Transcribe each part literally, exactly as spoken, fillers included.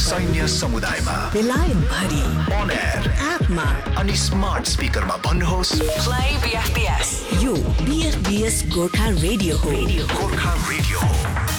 सैन्य समुदायमा बेलायत भरि अन एयर एपमा अनि स्मार्ट स्पिकरमा भन्नुहोस् प्ले बीएफपीएस। यो बीएफपीएस गोर्खा रेडियो हो। गोर्खा रेडियो।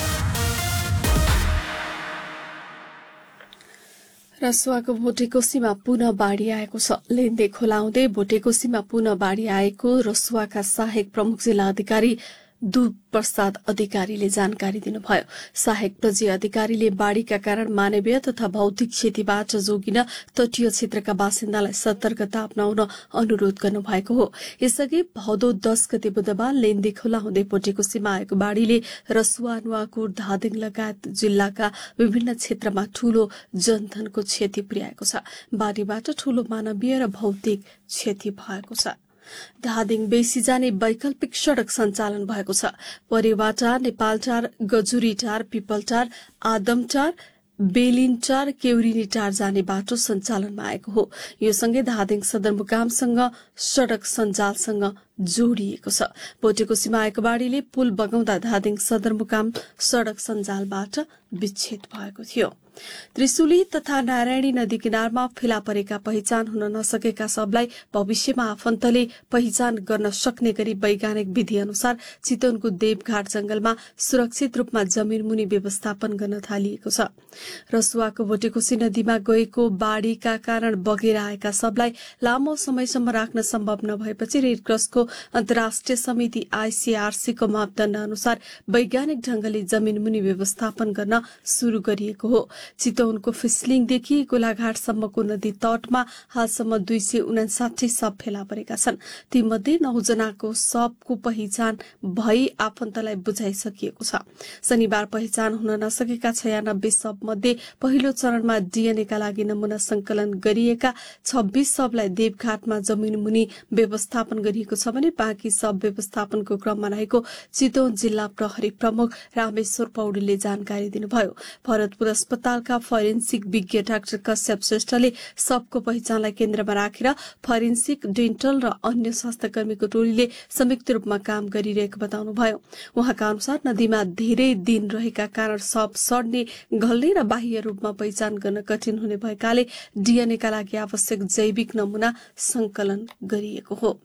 रसुवाको भोटेकोसीमा पुनः बाढ़ी आएको छ। लेन्दे खोलाउँदै भोटेकोसीमा पुनः बाढ़ी आएको रसुवाका सहायक प्रमुख जिल्ला अधिकारी दुब प्रसाद अधिकारीले जानकारी दिनुभयो। सहायक प्रजी अधिकारीले बाढ़ीका कारण मानवीय तथा भौतिक क्षतिबाट जोगिन तटीय क्षेत्रका बासिन्दालाई सतर्कता अपनाउन अनुरोध गर्नुभएको हो। यसअघि भदौ दस गते बुधबार लेन्दे खोला हुँदै भोटेकोसीमा आएको बाढ़ीले रसुवा, नुवाकोट, धादिङ लगायत जिल्लाका विभिन्न क्षेत्रमा ठूलो जनधनको क्षति पुर्याएको छ। बाढ़ीबाट ठूलो मानवीय र भौतिक क्षति भएको छ। धादिङ बेसी जाने वैकल्पिक सड़क सञ्चालन भएको छ। परेवाटार, नेपालटार, गजुरीटार, पिपलटार, आदमटार, बेलिनटार, केउरिनीटार जाने बाटो सञ्चालनमा आएको हो। यो सँगै धादिङ सदरमुकामसँग सड़क सञ्जालसँग जोडिएको छ। भोटेकोसीमा आएको बाढ़ीले पुल बगाउँदा धादिङ सदरमुकाम सड़क सञ्जालबाट विच्छेद भएको थियो। त्रिशुली तथा नारायणी नदी किनारमा फेला परेका पहिचान हुन नसकेका सबलाई भविष्यमा आफन्तले पहिचान गर्न सक्ने गरी वैज्ञानिक विधि अनुसार चितवनको देवघाट जंगलमा सुरक्षित रूपमा जमिन मुनि व्यवस्थापन गर्न थालिएको छ। रसुवाको भोटेकोसी नदीमा गएको बाढ़ीका कारण बगेर आएका सबलाई लामो समयसम्म राख्न सम्भव नभएपछि रेडक्रसको अन्तर्राष्ट्रिय समिति आईसीआरसी को मापदण्ड अनुसार वैज्ञानिक ढंगले जमिन मुनि व्यवस्थापन गर्न शुरू गरिएको हो। चितवनको फिसलिङदेखि गोलाघाटसम्मको नदी तटमा हालसम्म दुई सय उनासाठी शव फेला परेका छन्। तीमध्ये नौ जनाको शवको पहिचान भई आफन्तलाई बुझाइसकिएको छ। शनिबार पहिचान हुन नसकेका छयानब्बे शव मध्ये पहिलो चरणमा डीएनएका लागि नमूना संकलन गरिएका छब्बीस शवलाई देवघाटमा जमिन मुनि व्यवस्थापन गरिएको छ भने बाँकी शव व्यवस्थापनको क्रममा रहेको चितवन जिल्ला प्रहरी प्रमुख रामेश्वर पौडेलले जानकारी दिनुभयो। भरतपुर अस्पताल का फरेन्सिक विज्ञ डाक्टर कश्यप श्रेष्ठले सबको पहिचानलाई केन्द्रमा राखेर फरेन्सिक, डेन्टल र अन्य स्वास्थ्यकर्मीको टोलीले संयुक्त रूपमा काम गरिरहेको बताउनुभयो। उहाँका अनुसार नदीमा धेरै दिन रहेका कारण सब सड्ने, घल्ने र बाह्य रूपमा पहिचान गर्न कठिन हुने भएकाले डीएनएका लागि आवश्यक जैविक नमूना संकलन गरिएको हो।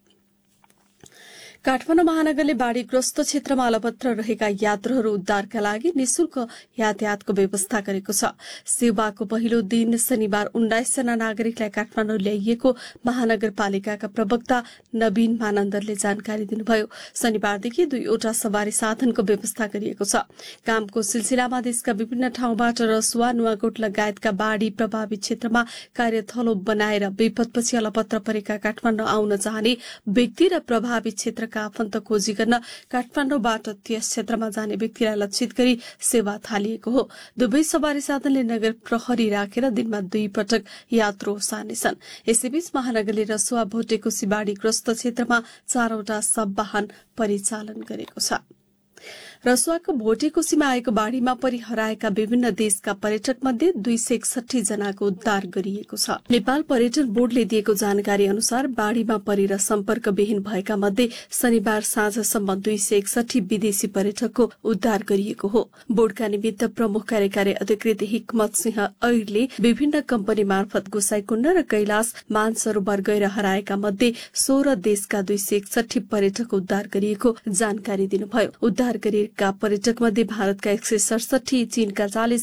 काठमाडौँ महानगरले बाढ़ीग्रस्त क्षेत्रमा अलपत्र रहेका यात्रुहरू उद्धारका लागि निशुल्क यातायातको व्यवस्था गरेको छ। सेवाको पहिलो दिन शनिबार उन्नाइस जना नागरिकलाई काठमाडौँ ल्याइएको महानगरपालिकाका प्रवक्ता नवीन मानन्दरले जानकारी दिनुभयो। शनिबारदेखि दुईवटा सवारी साधनको व्यवस्था गरिएको छ। कामको सिलसिलामा देशका विभिन्न ठाउँबाट रसुवा, नुवाकोट लगायतका बाढ़ी प्रभावित क्षेत्रमा कार्यथलो बनाएर विपदपछि अलपत्र परेका काठमाडौँ आउन चाहने व्यक्ति र प्रभावित क्षेत्र आफन्त खोजी गर्न काठमाडौँबाट त्यस क्षेत्रमा जाने व्यक्तिलाई लक्षित गरी सेवा थालिएको हो। दुवै सवारी साधनले नगर प्रहरी राखेर दिनमा दुई पटक यात्रु सार्नेछन्। यसैबीच महानगरले रसुवा, भोटेकोसी बाढ़ीग्रस्त क्षेत्रमा चारवटा सब वाहन परिचालन गरेको छ। रसुवाको भोटेकोसीमा आएको बाढ़ीमा परि हराएका विभिन्न देशका पर्यटक मध्ये दुई सय एकसठी जनाको उद्धार गरिएको छ। नेपाल पर्यटन बोर्डले दिएको जानकारी अनुसार बाढ़ीमा परेर सम्पर्कविहीन भएका मध्ये शनिबार साँझसम्म दुई सय एकसठी विदेशी पर्यटकको उद्धार गरिएको हो। बोर्डका निमित्त प्रमुख कार्यकारी अधिकृत हिक्मत सिंह ऐरले विभिन्न कम्पनी मार्फत गोसाईकुण्ड र कैलाश मानसरोवर गएर हराएका मध्ये सोह्र देशका दुई सय एकसठी पर्यटक उद्धार गरिएको जानकारी दिनुभयो। उद्धार गरिएका पर्यटक मध्ये भारतका एक सय सडसठी, चीनका चालिस,